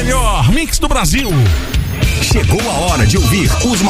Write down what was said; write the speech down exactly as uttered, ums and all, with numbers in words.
melhor mix do Brasil. Chegou a hora de ouvir os